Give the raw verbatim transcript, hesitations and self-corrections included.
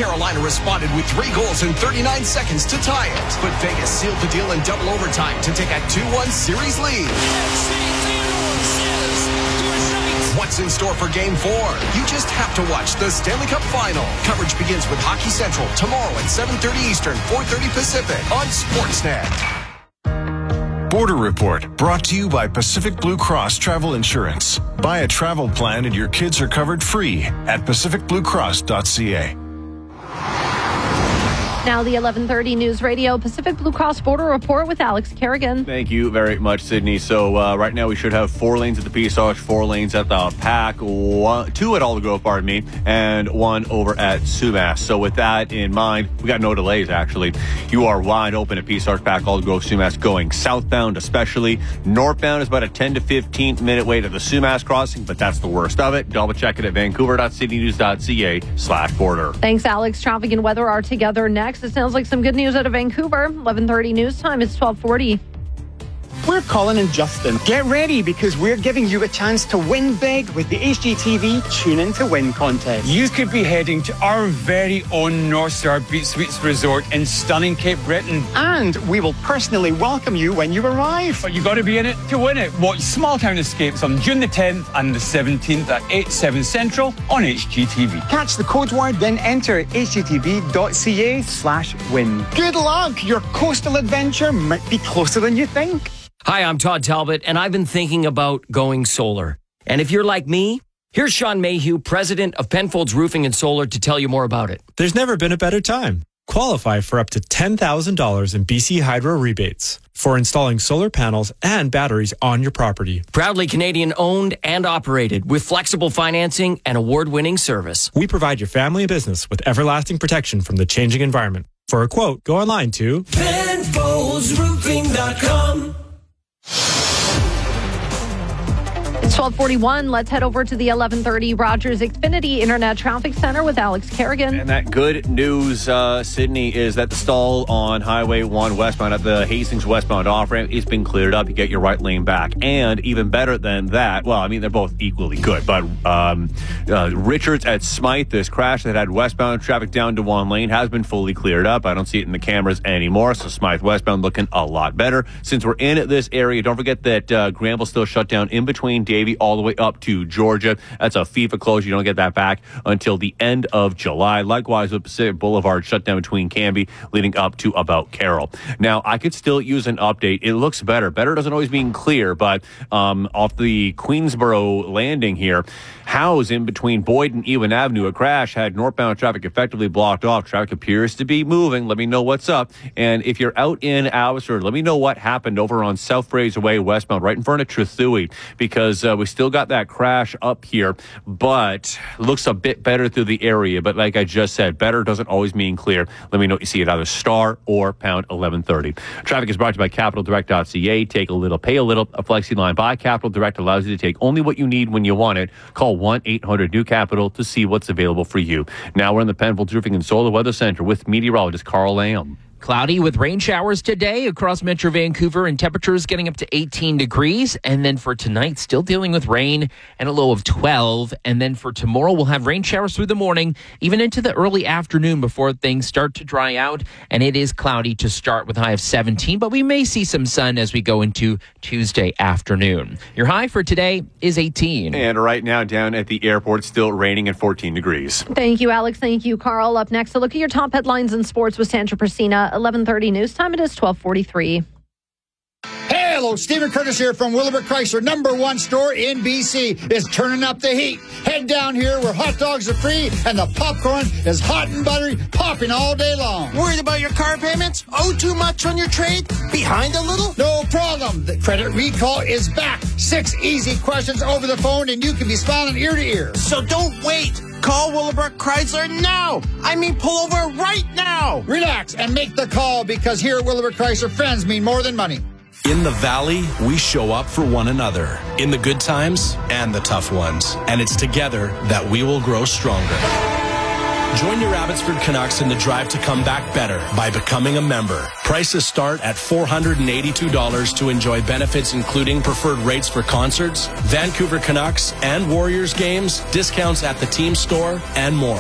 Carolina responded with three goals in thirty-nine seconds to tie it. But Vegas sealed the deal in double overtime to take a two one series lead. What's in store for Game four? You just have to watch the Stanley Cup Final. Coverage begins with Hockey Central tomorrow at seven thirty Eastern, four thirty Pacific on Sportsnet. Border Report, brought to you by Pacific Blue Cross Travel Insurance. Buy a travel plan and your kids are covered free at pacific blue cross dot c a. Now the eleven thirty News Radio Pacific Blue Cross Border Report with Alex Kerrigan. Thank you very much, Sydney. So uh, right now we should have four lanes at the Peace Arch, four lanes at the Pack, one, two at Alder Grove, pardon me, and one over at Sumas. So with that in mind, we got no delays, actually. You are wide open at Peace Arch, Pack, Alder Grove, Sumas, going southbound especially. Northbound is about a ten to fifteen minute wait at the Sumas crossing, but that's the worst of it. Double check it at vancouver dot sydney news dot c a slash border. Thanks, Alex. Traffic and weather are together next. It sounds like some good news out of Vancouver. eleven thirty news time is twelve forty. We're Colin and Justin. Get ready because we're giving you a chance to win big with the H G T V Tune In to Win contest. You could be heading to our very own North Star Beach Suites Resort in stunning Cape Breton. And we will personally welcome you when you arrive. But you got to be in it to win it. Watch Small Town Escapes on June the tenth and the seventeenth at eight, seven Central on H G T V. Catch the code word, then enter h g t v dot c a slash win. Good luck! Your coastal adventure might be closer than you think. Hi, I'm Todd Talbot, and I've been thinking about going solar. And if you're like me, here's Sean Mayhew, president of Penfolds Roofing and Solar, to tell you more about it. There's never been a better time. Qualify for up to ten thousand dollars in B C Hydro rebates for installing solar panels and batteries on your property. Proudly Canadian owned and operated with flexible financing and award-winning service. We provide your family and business with everlasting protection from the changing environment. For a quote, go online to penfolds roofing dot com. It's twelve forty-one. Let's head over to the eleven thirty Rogers Xfinity Internet Traffic Center with Alex Kerrigan. And that good news, uh, Sydney, is that the stall on Highway one westbound at the Hastings westbound off-ramp has been cleared up. You get your right lane back. And even better than that, well, I mean, they're both equally good, but um, uh, Richards at Smythe, this crash that had westbound traffic down to one lane has been fully cleared up. I don't see it in the cameras anymore, so Smythe westbound looking a lot better. Since we're in this area, don't forget that uh, Granville still shut down in between Davie all the way up to Georgia. That's a FIFA closure. You don't get that back until the end of July. Likewise with Pacific Boulevard shut down between Canby leading up to about Carroll. Now, I could still use an update. It looks better. Better doesn't always mean clear, but um, off the Queensboro landing here, Howes in between Boyd and Ewan Avenue, a crash had northbound traffic effectively blocked off. Traffic appears to be moving. Let me know what's up. And if you're out in Abbotsford, let me know what happened over on South Fraser Way westbound, right in front of Trethewey, because uh, we still got that crash up here, but looks a bit better through the area. But like I just said, better doesn't always mean clear. Let me know what you see at either star or pound eleven thirty. Traffic is brought to you by capital direct dot c a. Take a little, pay a little. A flexi line by Capital Direct allows you to take only what you need when you want it. Call one eight hundred new capital to see what's available for you. Now we're in the Penfolds Roofing and Solar Weather Center with meteorologist Carl Lamb. Cloudy with rain showers today across Metro Vancouver and temperatures getting up to eighteen degrees. And then for tonight, still dealing with rain and a low of twelve. And then for tomorrow, we'll have rain showers through the morning, even into the early afternoon before things start to dry out. And it is cloudy to start with a high of seventeen, but we may see some sun as we go into Tuesday afternoon. Your high for today is eighteen. And right now down at the airport, still raining at fourteen degrees. Thank you, Alex. Thank you, Carl. Up next, a look at your top headlines in sports with Sandra Persina. eleven thirty news time. It is twelve forty-three. Hello, Stephen Curtis here from Willowbrook Chrysler, number one store in B C. Is turning up the heat. Head down here where hot dogs are free and the popcorn is hot and buttery, popping all day long. Worried about your car payments? Owe too much on your trade? Behind a little? No problem. The credit recall is back. Six easy questions over the phone and you can be smiling ear to ear. So don't wait. Call Willowbrook Chrysler now. I mean, pull over right now. Relax and make the call because here at Willowbrook Chrysler, friends mean more than money. In the Valley, we show up for one another in the good times and the tough ones. And it's together that we will grow stronger. Join your Abbotsford Canucks in the drive to come back better by becoming a member. Prices start at four hundred eighty-two dollars to enjoy benefits including preferred rates for concerts, Vancouver Canucks and Warriors games, discounts at the team store, and more.